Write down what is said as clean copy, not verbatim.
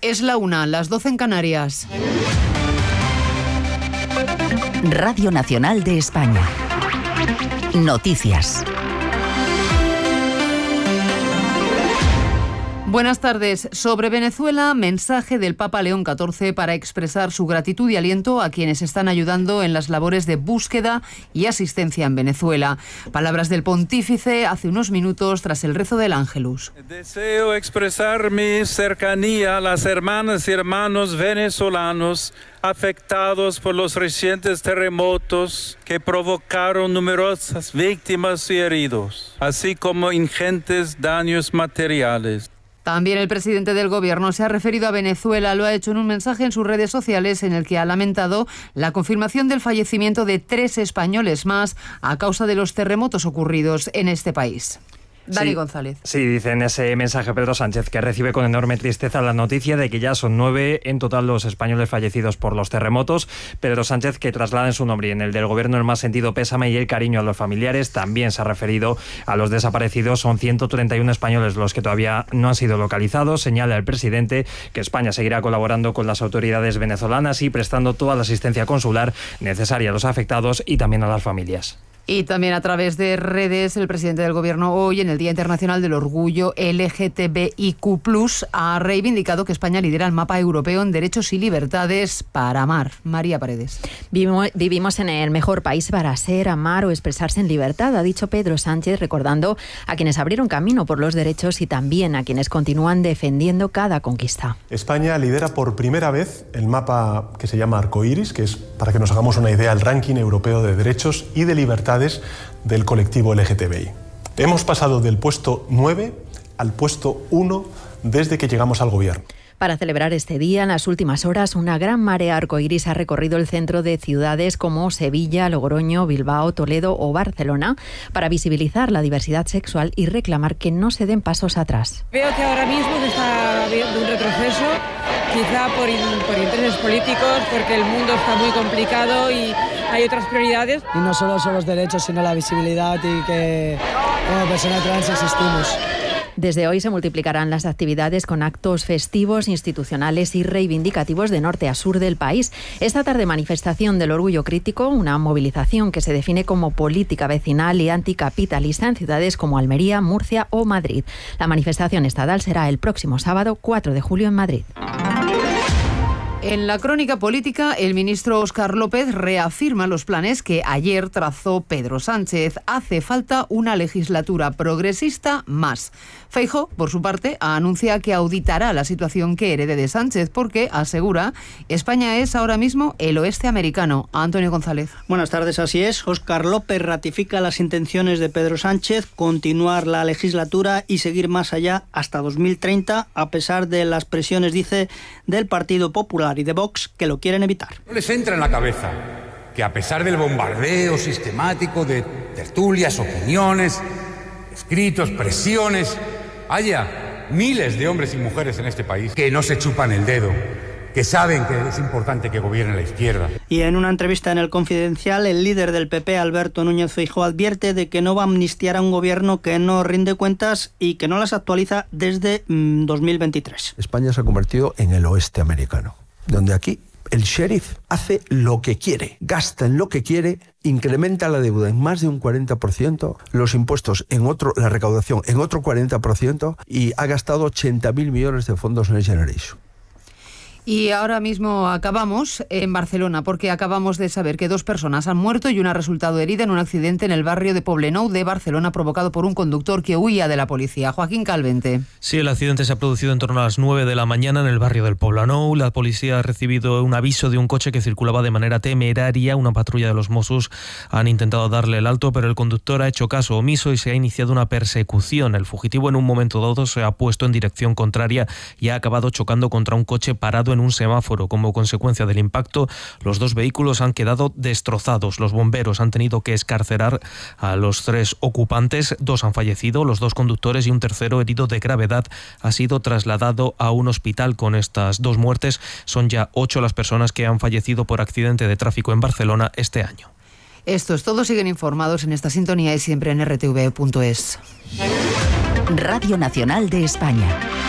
Es la 1, las 12 en Canarias. Radio Nacional de España. Noticias. Buenas tardes. Sobre Venezuela, mensaje del Papa León XIV para expresar su gratitud y aliento a quienes están ayudando en las labores de búsqueda y asistencia en Venezuela. Palabras del pontífice hace unos minutos tras el rezo del Ángelus. Deseo expresar mi cercanía a las hermanas y hermanos venezolanos afectados por los recientes terremotos que provocaron numerosas víctimas y heridos, así como ingentes daños materiales. También el presidente del Gobierno se ha referido a Venezuela. Lo ha hecho en un mensaje en sus redes sociales en el que ha lamentado la confirmación del fallecimiento de 3 españoles más a causa de los terremotos ocurridos en este país. Dani González. Sí, dice en ese mensaje Pedro Sánchez que recibe con enorme tristeza la noticia de que ya son 9 en total los españoles fallecidos por los terremotos. Pedro Sánchez, que traslada en su nombre y en el del Gobierno el más sentido pésame y el cariño a los familiares, también se ha referido a los desaparecidos. Son 131 españoles los que todavía no han sido localizados. Señala el presidente que España seguirá colaborando con las autoridades venezolanas y prestando toda la asistencia consular necesaria a los afectados y también a las familias. Y también a través de redes, el presidente del Gobierno hoy, en el Día Internacional del Orgullo LGTBIQ+, ha reivindicado que España lidera el mapa europeo en derechos y libertades para amar. María Paredes. Vivimos en el mejor país para ser, amar o expresarse en libertad, ha dicho Pedro Sánchez, recordando a quienes abrieron camino por los derechos y también a quienes continúan defendiendo cada conquista. España lidera por primera vez el mapa que se llama Arcoiris, que es, para que nos hagamos una idea, el ranking europeo de derechos y de libertad del colectivo LGTBI. Hemos pasado del puesto 9 al puesto 1 desde que llegamos al gobierno. Para celebrar este día, en las últimas horas, una gran marea arcoíris ha recorrido el centro de ciudades como Sevilla, Logroño, Bilbao, Toledo o Barcelona para visibilizar la diversidad sexual y reclamar que no se den pasos atrás. Veo que ahora mismo se está viendo un retroceso, quizá por intereses políticos, porque el mundo está muy complicado y hay otras prioridades. Y no solo son los derechos, sino la visibilidad y que como persona trans existimos. Desde hoy se multiplicarán las actividades con actos festivos, institucionales y reivindicativos de norte a sur del país. Esta tarde, manifestación del orgullo crítico, una movilización que se define como política vecinal y anticapitalista en ciudades como Almería, Murcia o Madrid. La manifestación estatal será el próximo sábado 4 de julio en Madrid. En la crónica política, el ministro Óscar López reafirma los planes que ayer trazó Pedro Sánchez. Hace falta una legislatura progresista más. Feijóo, por su parte, anuncia que auditará la situación que herede de Sánchez porque, asegura, España es ahora mismo el oeste americano. Antonio González. Buenas tardes, así es. Óscar López ratifica las intenciones de Pedro Sánchez, continuar la legislatura y seguir más allá hasta 2030, a pesar de las presiones, dice, del Partido Popular y de Vox, que lo quieren evitar. No les entra en la cabeza que a pesar del bombardeo sistemático de tertulias, opiniones, escritos, presiones, haya miles de hombres y mujeres en este país que no se chupan el dedo, que saben que es importante que gobierne la izquierda. Y en una entrevista en El Confidencial, el líder del PP, Alberto Núñez Feijóo, advierte de que no va a amnistiar a un gobierno que no rinde cuentas y que no las actualiza desde 2023. España se ha convertido en el oeste americano, donde aquí el sheriff hace lo que quiere, gasta en lo que quiere, incrementa la deuda en más de un 40%, los impuestos en otro, la recaudación en otro 40% y ha gastado 80.000 millones de fondos Next Generation. Y ahora mismo acabamos en Barcelona porque acabamos de saber que 2 personas han muerto y una ha resultado herida en un accidente en el barrio de Poblenou de Barcelona provocado por un conductor que huía de la policía. Joaquín Calvente. Sí, el accidente se ha producido en torno a las 9 de la mañana en el barrio del Poblenou. La policía ha recibido un aviso de un coche que circulaba de manera temeraria. Una patrulla de los Mossos han intentado darle el alto, pero el conductor ha hecho caso omiso y se ha iniciado una persecución. El fugitivo en un momento dado se ha puesto en dirección contraria y ha acabado chocando contra un coche parado en un semáforo. Como consecuencia del impacto, los 2 vehículos han quedado destrozados. Los bomberos han tenido que excarcerar a los 3 ocupantes. 2 han fallecido, los 2 conductores y un tercero herido de gravedad ha sido trasladado a un hospital. Con estas 2 muertes son ya 8 las personas que han fallecido por accidente de tráfico en Barcelona este año. Esto es todo. Siguen informados en esta sintonía y siempre en rtv.es. Radio Nacional de España.